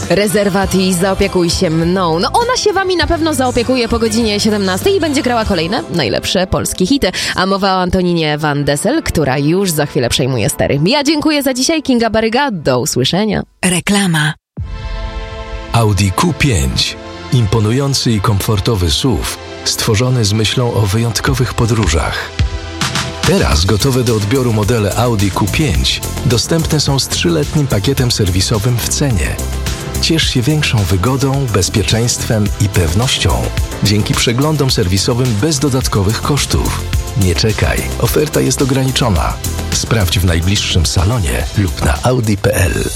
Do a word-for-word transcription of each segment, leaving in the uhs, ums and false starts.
Rezerwat i zaopiekuj się mną. No ona się wami na pewno zaopiekuje po godzinie siedemnastej i będzie grała kolejne najlepsze polskie hity. A mowa o Antoninie Van Dessel, która już za chwilę przejmuje stery. Ja dziękuję za dzisiaj, Kinga Baryga. Do usłyszenia. Reklama. Audi Q pięć. Imponujący i komfortowy S U V, stworzony z myślą o wyjątkowych podróżach. Teraz gotowe do odbioru modele Audi Q pięć dostępne są z trzyletnim pakietem serwisowym w cenie. Ciesz się większą wygodą, bezpieczeństwem i pewnością dzięki przeglądom serwisowym bez dodatkowych kosztów. Nie czekaj, oferta jest ograniczona. Sprawdź w najbliższym salonie lub na audi kropka p l.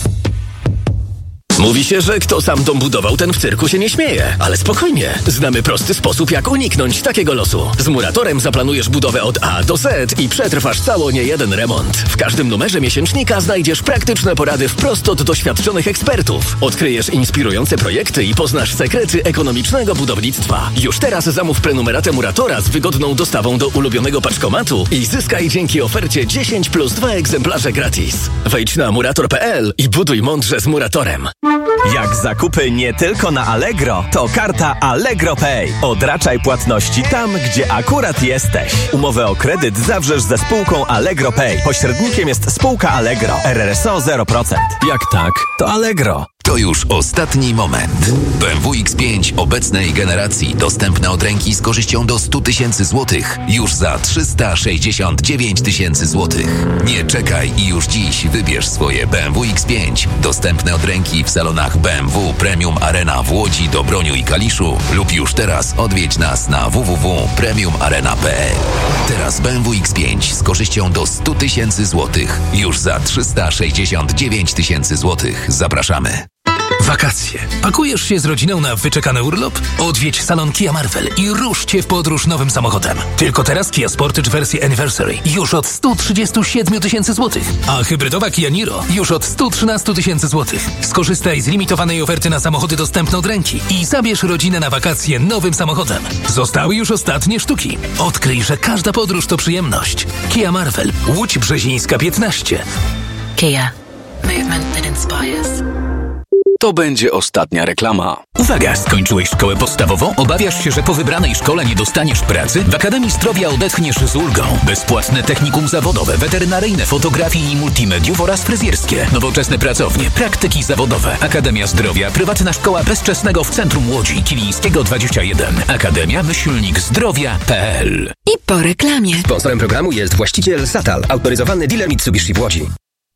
Mówi się, że kto sam dom budował, ten w cyrku się nie śmieje. Ale spokojnie, znamy prosty sposób, jak uniknąć takiego losu. Z Muratorem zaplanujesz budowę od A do Z i przetrwasz cało niejeden remont. W każdym numerze miesięcznika znajdziesz praktyczne porady wprost od doświadczonych ekspertów. Odkryjesz inspirujące projekty i poznasz sekrety ekonomicznego budownictwa. Już teraz zamów prenumeratę Muratora z wygodną dostawą do ulubionego paczkomatu i zyskaj dzięki ofercie dziesięć plus dwa egzemplarze gratis. Wejdź na murator kropka p l i buduj mądrze z Muratorem. Jak zakupy nie tylko na Allegro, to karta Allegro Pay. Odraczaj płatności tam, gdzie akurat jesteś. Umowę o kredyt zawrzesz ze spółką Allegro Pay. Pośrednikiem jest spółka Allegro. R R S O zero procent. Jak tak, to Allegro. To już ostatni moment. B M W X pięć obecnej generacji dostępne od ręki z korzyścią do sto tysięcy złotych już za trzysta sześćdziesiąt dziewięć tysięcy złotych. Nie czekaj i już dziś wybierz swoje B M W X pięć dostępne od ręki w salonach B M W Premium Arena w Łodzi, Dobroniu i Kaliszu lub już teraz odwiedź nas na w w w kropka premium arena kropka p l. Teraz B M W X pięć z korzyścią do sto tysięcy złotych już za trzysta sześćdziesiąt dziewięć tysięcy złotych. Zapraszamy. Wakacje. Pakujesz się z rodziną na wyczekany urlop? Odwiedź salon Kia Marvel i ruszcie w podróż nowym samochodem. Tylko teraz Kia Sportage w wersji Anniversary już od sto trzydzieści siedem tysięcy złotych, a hybrydowa Kia Niro już od sto trzynaście tysięcy złotych. Skorzystaj z limitowanej oferty na samochody dostępne od ręki i zabierz rodzinę na wakacje nowym samochodem. Zostały już ostatnie sztuki. Odkryj, że każda podróż to przyjemność. Kia Marvel, Łódź Brzezińska piętnaście. Kia. Movement that inspires. To będzie ostatnia reklama. Uwaga, skończyłeś szkołę podstawową? Obawiasz się, że po wybranej szkole nie dostaniesz pracy? W Akademii Zdrowia odetchniesz z ulgą. Bezpłatne technikum zawodowe, weterynaryjne, fotografii i multimediów oraz fryzjerskie. Nowoczesne pracownie, praktyki zawodowe. Akademia Zdrowia, prywatna szkoła bezczesnego w centrum Łodzi, Kilińskiego dwadzieścia jeden. Akademia myślnik zdrowia kropka p l. I po reklamie. Sponsorem programu jest właściciel Satal, autoryzowany dealer Mitsubishi w Łodzi.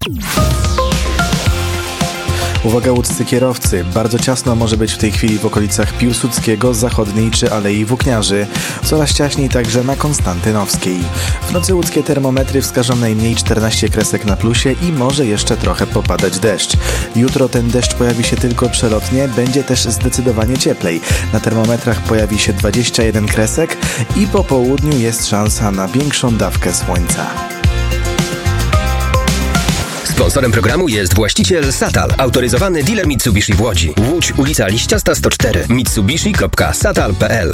Uwaga łódzcy kierowcy, bardzo ciasno może być w tej chwili w okolicach Piłsudskiego, Zachodniej czy Alei Włókniarzy. Coraz ciaśniej także na Konstantynowskiej. W nocy łódzkie termometry wskażą najmniej czternaście kresek na plusie i może jeszcze trochę popadać deszcz. Jutro ten deszcz pojawi się tylko przelotnie, będzie też zdecydowanie cieplej. Na termometrach pojawi się dwadzieścia jeden kresek i po południu jest szansa na większą dawkę słońca. Sponsorem programu jest właściciel Satal, autoryzowany dealer Mitsubishi w Łodzi. Łódź, ulica Liściasta sto cztery. mitsubishi kropka satal kropka p l.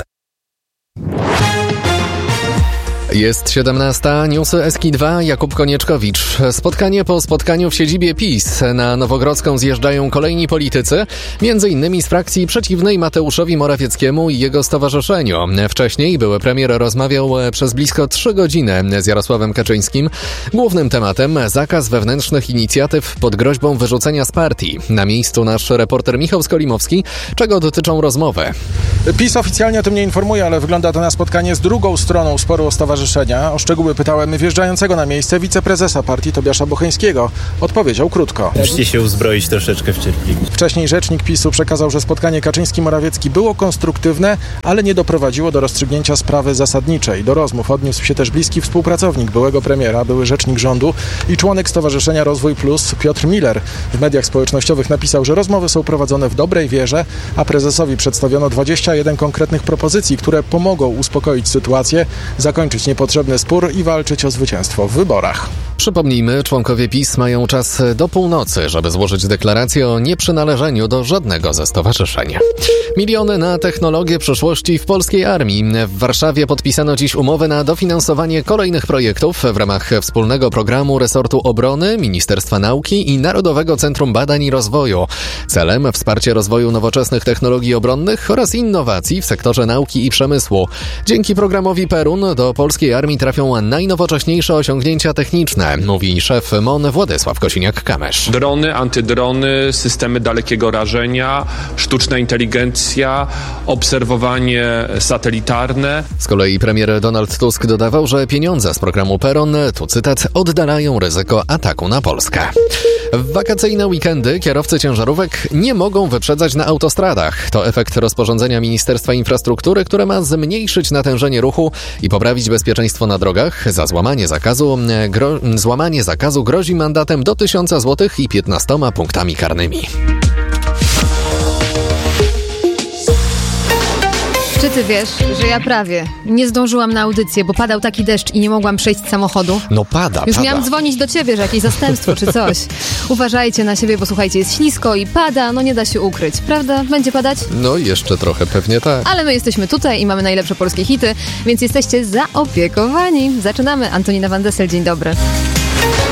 Jest siedemnasta, newsy S K dwa, Jakub Konieczkowicz. Spotkanie po spotkaniu w siedzibie PiS. Na Nowogrodzką zjeżdżają kolejni politycy, między innymi z frakcji przeciwnej Mateuszowi Morawieckiemu i jego stowarzyszeniu. Wcześniej były premier rozmawiał przez blisko trzy godziny z Jarosławem Kaczyńskim. Głównym tematem zakaz wewnętrznych inicjatyw pod groźbą wyrzucenia z partii. Na miejscu nasz reporter Michał Skolimowski. Czego dotyczą rozmowy? PiS oficjalnie o tym nie informuje, ale wygląda to na spotkanie z drugą stroną sporu o stowarzyszenie. O szczegóły pytałem wjeżdżającego na miejsce wiceprezesa partii Tobiasza Bocheńskiego. Odpowiedział krótko. Musicie się uzbroić troszeczkę w cierpliwość. Wcześniej rzecznik PiSu przekazał, że spotkanie Kaczyński-Morawiecki było konstruktywne, ale nie doprowadziło do rozstrzygnięcia sprawy zasadniczej. Do rozmów odniósł się też bliski współpracownik byłego premiera, były rzecznik rządu i członek Stowarzyszenia Rozwój Plus Piotr Miller. W mediach społecznościowych napisał, że rozmowy są prowadzone w dobrej wierze, a prezesowi przedstawiono dwadzieścia jeden konkretnych propozycji, które pomogą uspokoić sytuację, zakończyć niepotrzebny spór i walczyć o zwycięstwo w wyborach. Przypomnijmy, członkowie PiS mają czas do północy, żeby złożyć deklarację o nieprzynależeniu do żadnego ze stowarzyszeń. Miliony na technologię przyszłości w polskiej armii. W Warszawie podpisano dziś umowę na dofinansowanie kolejnych projektów w ramach wspólnego programu resortu obrony, Ministerstwa Nauki i Narodowego Centrum Badań i Rozwoju. Celem wsparcie rozwoju nowoczesnych technologii obronnych oraz innowacji w sektorze nauki i przemysłu. Dzięki programowi Perun do polskiej armii trafią najnowocześniejsze osiągnięcia techniczne, mówi szef M O N Władysław Kosiniak-Kamysz. Drony, antydrony, systemy dalekiego rażenia, sztuczna inteligencja, obserwowanie satelitarne. Z kolei premier Donald Tusk dodawał, że pieniądze z programu Perun, tu cytat, oddalają ryzyko ataku na Polskę. W wakacyjne weekendy kierowcy ciężarówek nie mogą wyprzedzać na autostradach. To efekt rozporządzenia Ministerstwa Infrastruktury, które ma zmniejszyć natężenie ruchu i poprawić bezpieczeństwo na drogach. Za złamanie zakazu, gro, złamanie zakazu grozi mandatem do tysiąca złotych i piętnastoma punktami karnymi. Czy ty wiesz, że ja prawie nie zdążyłam na audycję, bo padał taki deszcz i nie mogłam przejść z samochodu? No pada, Już pada. miałam dzwonić do ciebie, że jakieś zastępstwo czy coś. Uważajcie na siebie, bo słuchajcie, jest ślisko i pada, no nie da się ukryć, prawda? Będzie padać? No jeszcze trochę, pewnie tak. Ale my jesteśmy tutaj i mamy najlepsze polskie hity, więc jesteście zaopiekowani. Zaczynamy. Antonina Van Dessel, dzień dobry.